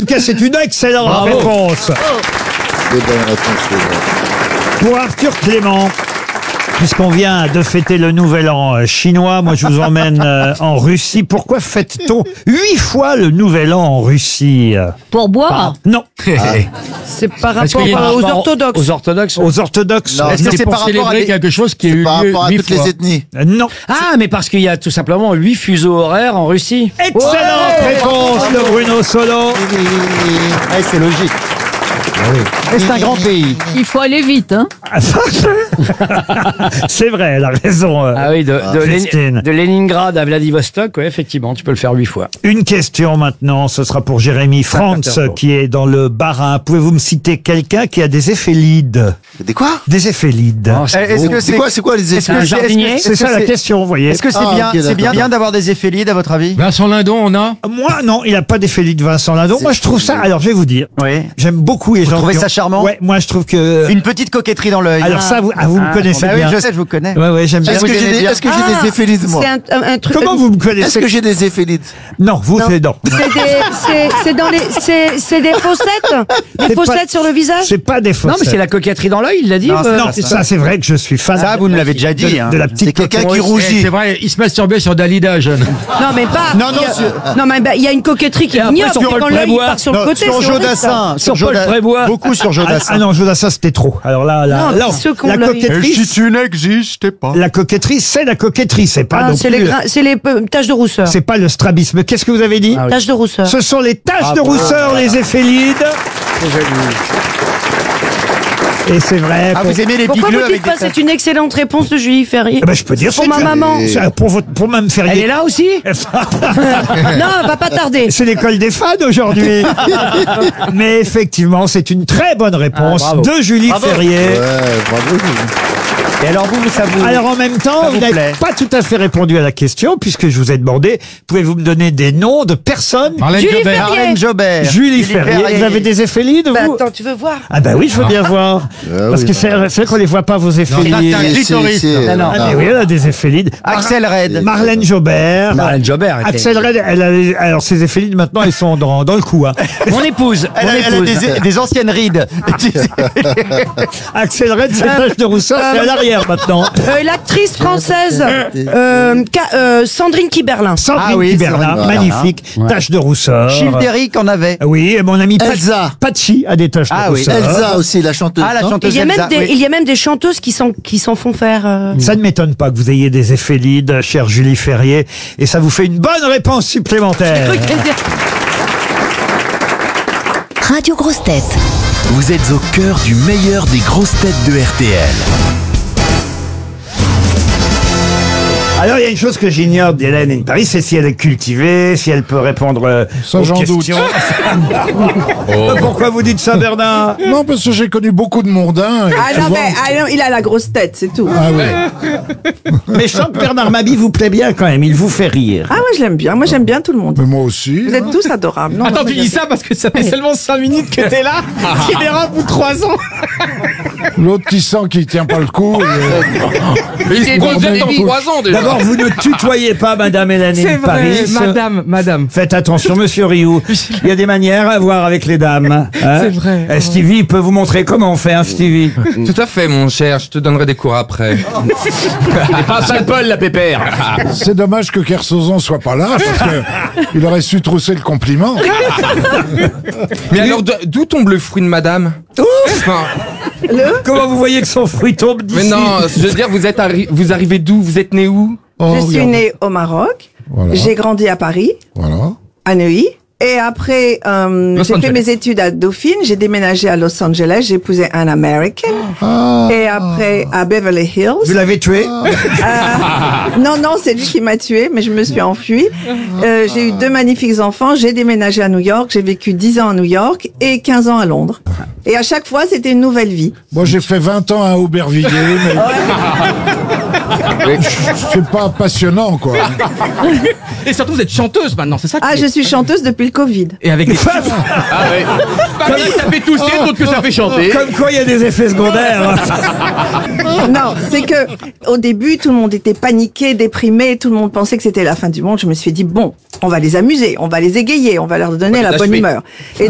tout cas, c'est une excellente réponse. Des bonnes réponses, c'est vrai. Pour Arthur Clément, puisqu'on vient de fêter le nouvel an chinois, moi je vous emmène en Russie. Pourquoi fête-t-on 8 fois le nouvel an en Russie? Pour boire. Non. C'est par Est-ce qu'il y a rapport un aux rapport orthodoxes. Aux orthodoxes. Aux orthodoxes? Non. Est-ce que c'est c'est par pour rapport à célébrer des- quelque chose qui a eu Par lieu rapport à 8 toutes fois les ethnies. Non. Ah, mais parce qu'il y a tout simplement 8 fuseaux horaires en Russie. Excellente réponse de Bruno Solo. Ouais, c'est logique. Et c'est un grand pays. Il faut aller vite, hein. C'est vrai, elle a raison. Ah oui, Christine. de Leningrad à Vladivostok, ouais, effectivement, tu peux le faire 8 fois. Une question maintenant, ce sera pour Jérémy Frantz Saint-Pétersbourg. qui est dans le Bas-Rhin. Pouvez-vous me citer quelqu'un qui a des éphélides? Des quoi? Des éphélides. Oh, c'est beau. C'est quoi les C'est un effets? jardinier. C'est ça la question, vous voyez. Est-ce que c'est Ah, bien, ok, c'est d'accord. bien d'avoir des éphélides à votre avis? Vincent Lindon, on a Moi, non, il n'a pas d'éphélides, Vincent Lindon. Moi, je trouve ça... Alors, je vais vous dire. Oui. J'aime beaucoup les gens trouvez qui ont- ça charmant? Ouais, moi, je trouve que... Une petite coquetterie dans l'œil. Alors ça, vous me connaissez Bah bien. oui, je sais, je vous connais. Ouais, j'aime bien. Est-ce que Vous j'ai aimez des, bien. est-ce que j'ai des éphélides, moi? C'est un truc. Comment vous me Est-ce connaissez? que j'ai des éphélides? Non, vous, c'est non. C'est dans les. C'est des fossettes. Des C'est fossettes pas- sur le visage. C'est pas des Non, mais faussettes. c'est la coquetterie dans l'œil, il l'a dit. Non, Non, ça, c'est vrai que je suis fan Ça, vous me l'avez déjà dit. hein. de la petite C'est quelqu'un coquette. qui rougit. C'est vrai, il se masturbait sur Dalida, jeune. Non, mais pas. Non, non, il y a- sur- non, mais bah, il y a une coquetterie qui Et est après, ignoble. sur Paul Quand l'œil il Prébois. part sur le Non, côté. sur c'est horrible, Jodassin. Sur Paul Prébois. Beaucoup sur Ah, Jodassin. non, Jodassin, c'était trop. Alors là, Non, ceux qui ont la l'œil. coquetterie, tu n'existais pas. la coquetterie, c'est la coquetterie, c'est pas Ah, non c'est plus- les taches de rousseur. c'est pas le strabisme. Qu'est-ce que vous avez dit? Taches de rousseur. Ce sont les taches de rousseur, les éphélides. Et c'est vrai. Ah, pour- vous aimez les Pourquoi bigleux vous avec dites des pas c'est une excellente réponse de Julie Ferrier? Eh ben, je peux dire Pour c'est ma que- maman. c'est pour Mme Ferrier. Elle est là aussi Non, elle va pas tarder. C'est l'école des fans aujourd'hui. Mais effectivement, c'est une très bonne réponse Ah, bravo. de Julie Ferrier. Ouais, bravo. Et alors vous, ça vous... Alors en même temps, Ça vous vous n'avez plaît pas tout à fait répondu à la question puisque je vous ai demandé, pouvez-vous me donner des noms de personnes? Marlène Julie Jobert. Ferrier. Marlène Jobert. Julie Ferrier. Vous avez des éphélides, vous? Bah, attends, tu veux voir? Ah bah oui, je veux bien voir. Parce oui, que c'est vrai qu'on les voit pas, vos éphélides. Non. Ah mais oui, elle a des éphélides. Axel Red. Marlène Jobert. Marlène Jobert. était- Axel Red, alors ses éphélides maintenant, ils sont dans le cou. Hein. Mon épouse. Elle a des anciennes rides. Axel Red, ses taches de rousseur, c'est à l'arrière maintenant. L'actrice française Sandrine Kiberlin. Sandrine Ah oui, Kiberlin, Sandrine magnifique, taches de rousseur. Childéric en avait. Oui, et mon ami Elsa. Pachi a des taches de Ah oui. rousseur. Elsa aussi, la chanteuse. Ah, la non chanteuse Il y a même Elsa, des, oui. il y a même des chanteuses qui s'en font faire. Ça ne m'étonne pas que vous ayez des éphélides, chère Julie Ferrier, et ça vous fait une bonne réponse supplémentaire. Radio Grosses Têtes. Vous êtes au cœur du meilleur des grosses têtes de RTL. Alors, il y a une chose que j'ignore d'Hélène Paris, c'est si elle est cultivée, si elle peut répondre aux j'en doute. questions. Pourquoi vous dites ça, Bernard? Non, parce que j'ai connu beaucoup de mondains. et Ah non, souvent- mais il a la grosse tête, c'est tout. Ah oui. Mais je sens que Bernard Mabie vous plaît bien quand même, il vous fait rire. Ah, moi je l'aime bien. Moi j'aime bien tout le monde. Mais moi aussi. Vous êtes tous adorables. Non, Attends, non, tu mais dis ça parce que ça fait seulement 5 minutes que t'es là. Tu verras au bout de 3 ans. L'autre qui sent qu'il tient pas le coup. Il est dans dans 3 ans déjà. D'abord, vous ne tutoyez pas Madame Hélène Paris. madame. Faites attention, monsieur Rioux. Il y a des manières à voir avec les dames. Hein. C'est vrai. Stevie peut vous montrer comment on fait, hein, Stevie. Tout à fait, mon cher. Je te donnerai des cours après. Pas sale Paul, la pépère. C'est dommage que Kersozon soit pas là, parce que il aurait su trousser le compliment. Mais alors, d'où tombe le fruit de madame? Enfin, Comment vous voyez que son fruit tombe d'ici? mais non, je veux dire, vous arrivez d'où? Vous êtes né où? Oh, Je suis regarde. née au Maroc. Voilà. J'ai grandi à Paris, Voilà. à Neuilly. Et après, Los j'ai fait Angeles. mes études à Dauphine. J'ai déménagé à Los Angeles. J'ai épousé un American. Et après, à Beverly Hills. Vous l'avez tué? Non, non, c'est lui qui m'a tué, mais je me suis enfuie. J'ai eu 2 magnifiques enfants. J'ai déménagé à New York. J'ai vécu 10 ans à New York et 15 ans à Londres. Et à chaque fois, c'était une nouvelle vie. Moi, j'ai fait 20 ans à Aubervilliers, mais c'est pas passionnant, quoi. Et surtout, vous êtes chanteuse maintenant, c'est ça? Ah, je suis chanteuse depuis le Covid. Et avec des. Ah ouais. Pas que ça fait tousser, d'autres que ça fait chanter. Comme quoi, il y a des effets secondaires. Non, c'est que au début, tout le monde était paniqué, déprimé, tout le monde pensait que c'était la fin du monde. Je me suis dit bon, on va les amuser, on va les égayer, on va leur donner la bonne l'achever. humeur. Et